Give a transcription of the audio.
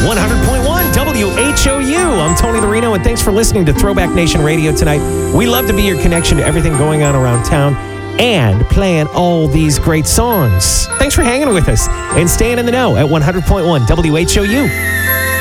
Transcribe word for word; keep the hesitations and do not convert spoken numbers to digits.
one hundred point one W H O U. I'm Tony Lorino, and thanks for listening to Throwback Nation Radio tonight. We love to be your connection to everything going on around town and playing all these great songs. Thanks for hanging with us and staying in the know at one hundred point one W H O U.